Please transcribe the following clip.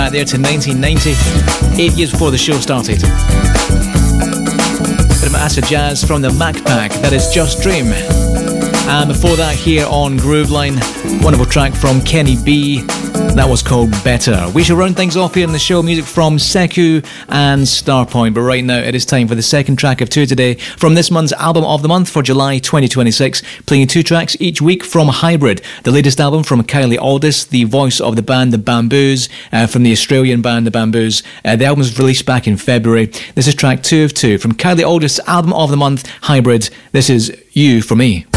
There to 1990, 8 years before the show started. Bit of acid jazz from the Mac Pack, that is Just Dream. And before that, here on Grooveline, wonderful track from Kenny B, that was called Better. We shall round things off here in the show, music from Sekou and Starpoint, but right now it is time for the second track of two today from this month's album of the month for July 2026, playing two tracks each week from Hybrid, the latest album from Kylie Aldis, the voice of the band The Bamboos, from the Australian band The Bamboos. The album was released back in February. This is track 2 of 2 from Kylie Aldis' album of the month, Hybrid. This is You For Me.